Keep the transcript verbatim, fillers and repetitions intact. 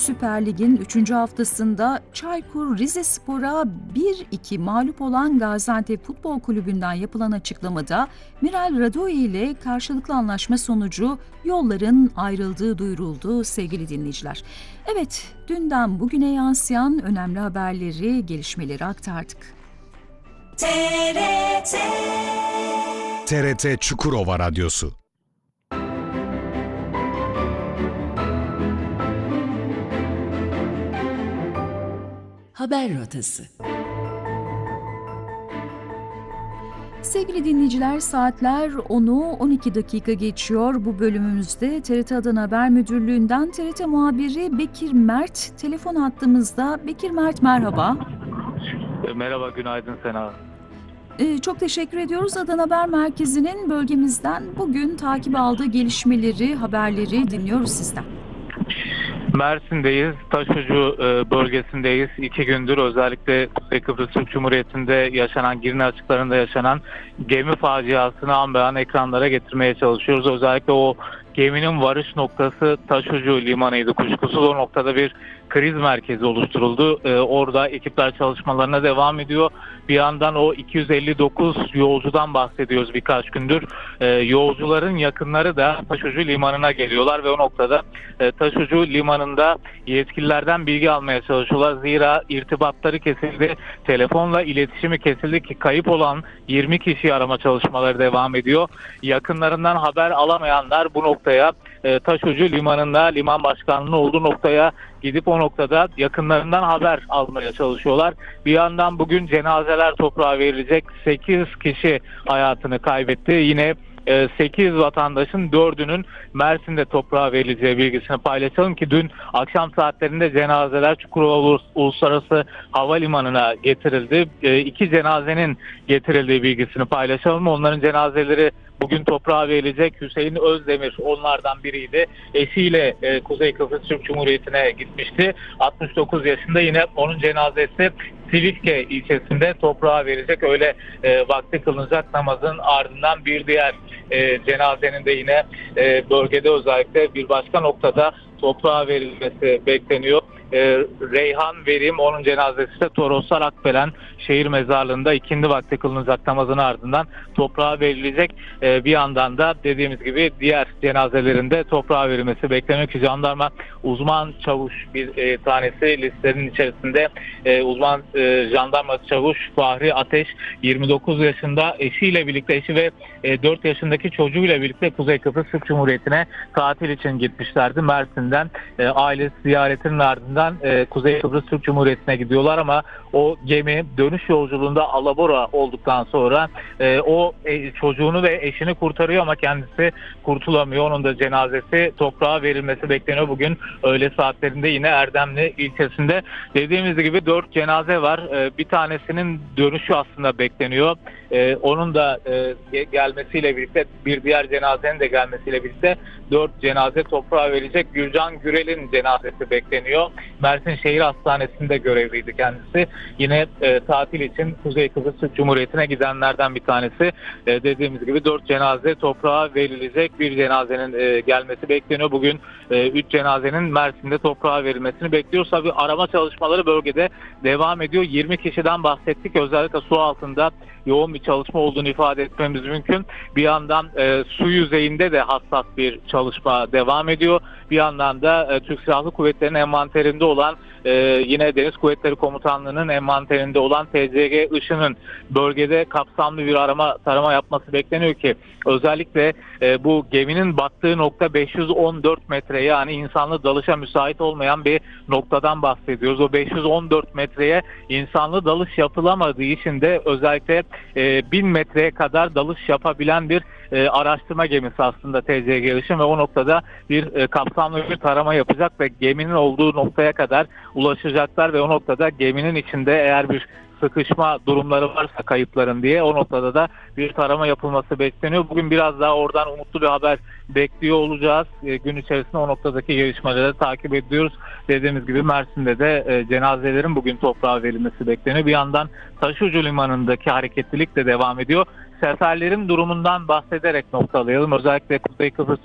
Süper Lig'in üçüncü haftasında Çaykur Rizespor'a bir iki mağlup olan Gaziantep Futbol Kulübü'nden yapılan açıklamada Miral Radoi ile karşılıklı anlaşma sonucu yolların ayrıldığı duyuruldu sevgili dinleyiciler. Evet, dünden bugüne yansıyan önemli haberleri, gelişmeleri aktardık. T R T T R T Çukurova Radyosu. Haber Rotası. Sevgili dinleyiciler, saatler onu on iki dakika geçiyor. Bu bölümümüzde T R T Adana Haber Müdürlüğü'nden T R T muhabiri Bekir Mert telefon hattımızda. Bekir Mert, merhaba. Merhaba, günaydın Sena. Ee, çok teşekkür ediyoruz. Adana Haber Merkezi'nin bölgemizden bugün takip aldığı gelişmeleri, haberleri dinliyoruz sizden. Mersin'deyiz, Taşucu bölgesindeyiz. İki gündür özellikle Kuzey Kıbrıs Türk Cumhuriyeti'nde yaşanan, Girne açıklarında yaşanan gemi faciasını an be an ekranlara getirmeye çalışıyoruz. Özellikle o geminin varış noktası Taşucu limanıydı. Kuşkusuz o noktada bir kriz merkezi oluşturuldu. Ee, orada ekipler çalışmalarına devam ediyor. Bir yandan o iki yüz elli dokuz yolcudan bahsediyoruz birkaç gündür. Ee, yolcuların yakınları da Taşucu limanına geliyorlar ve o noktada e, Taşucu limanında yetkililerden bilgi almaya çalışıyorlar. Zira irtibatları kesildi. Telefonla iletişimi kesildi ki kayıp olan yirmi kişiyi arama çalışmaları devam ediyor. Yakınlarından haber alamayanlar bu noktaya e, Taşucu limanında, liman başkanlığının olduğu noktaya gidip o noktada yakınlarından haber almaya çalışıyorlar. Bir yandan bugün cenazeler toprağa verilecek. sekiz kişi hayatını kaybetti. Yine sekiz vatandaşın dördünün Mersin'de toprağa verileceği bilgisini paylaşalım ki dün akşam saatlerinde cenazeler Çukurova Uluslararası Havalimanı'na getirildi. İki cenazenin getirildiği bilgisini paylaşalım. Onların cenazeleri bugün toprağa verilecek. Hüseyin Özdemir onlardan biriydi. Eşiyle e, Kuzey Kıbrıs Türk Cumhuriyeti'ne gitmişti. altmış dokuz yaşında, yine onun cenazesi Silifke ilçesinde toprağa verecek. Öyle e, vakti kılınacak namazın ardından bir diğer e, cenazenin de yine e, bölgede özellikle bir başka noktada toprağa verilmesi bekleniyor. E, Reyhan Verim, onun cenazesi de Toroslar Akbelen şehir mezarlığında ikindi vakti kılınacak namazın ardından toprağa verilecek. E, bir yandan da dediğimiz gibi diğer cenazelerinde toprağa verilmesi bekleniyor ki jandarma uzman çavuş bir e, tanesi listenin içerisinde e, uzman e, jandarma çavuş Fahri Ateş yirmi dokuz yaşında, eşiyle birlikte, eşi ve e, dört yaşındaki çocuğuyla birlikte Kuzey Kıbrıs Türk Cumhuriyeti'ne tatil için gitmişlerdi. Mersin'den e, aile ziyaretinin ardından e, Kuzey Kıbrıs Türk Cumhuriyeti'ne gidiyorlar ama o gemi dönüş yolculuğunda alabora olduktan sonra e, o e, çocuğunu ve eşini kurtarıyor ama kendisi kurtulamıyor. Onun da cenazesi toprağa verilmesi bekleniyor. Bugün öğle saatlerinde yine Erdemli ilçesinde. Dediğimiz gibi dört cenaze var. E, bir tanesinin dönüşü aslında bekleniyor. E, onun da e, gelmesiyle birlikte, bir diğer cenazenin de gelmesiyle birlikte dört cenaze toprağa verecek. Gülcan Gürel'in cenazesi bekleniyor. Mersin Şehir Hastanesi'nde görevliydi kendisi. Yine e, tatil için Kuzey Kıbrıs Türk Cumhuriyeti'ne gidenlerden bir tanesi. E, dediğimiz gibi dört cenaze toprağa verilecek. Bir cenazenin e, gelmesi bekleniyor. Bugün e, üç cenazenin Mersin'de toprağa verilmesini bekliyoruz. Tabii arama çalışmaları bölgede devam ediyor. yirmi kişiden bahsettik. Özellikle su altında yoğun bir çalışma olduğunu ifade etmemiz mümkün. Bir yandan e, su yüzeyinde de hassas bir çalışma devam ediyor. Bir yandan da e, Türk Silahlı Kuvvetleri'nin envanterinde olan e, yine Deniz Kuvvetleri Komutanlığı'nın envanterinde olan T C G Işın'ın bölgede kapsamlı bir arama tarama yapması bekleniyor ki özellikle e, bu geminin battığı nokta beş yüz on dört metre, yani insanlı dalışa müsait olmayan bir noktadan bahsediyoruz. O beş yüz on dört metreye insanlı dalış yapılamadığı için de özellikle e, bin metreye kadar dalış yapabilen bir e, araştırma gemisi aslında T C G Işın ve o noktada bir e, kapsamlı bir tarama yapacak ve geminin olduğu noktaya kadar ulaşacaklar ve o noktada geminin içinde eğer bir sıkışma durumları varsa kayıpların diye o noktada da bir tarama yapılması bekleniyor. Bugün biraz daha oradan umutlu bir haber bekliyor olacağız. E, gün içerisinde o noktadaki gelişmeleri takip ediyoruz. Dediğimiz gibi Mersin'de de e, cenazelerin bugün toprağa verilmesi bekleniyor. Bir yandan Taşucu Limanı'ndaki hareketlilik de devam ediyor. Seferlerin durumundan bahsederek noktalayalım. Özellikle Kuzey Kıbrıs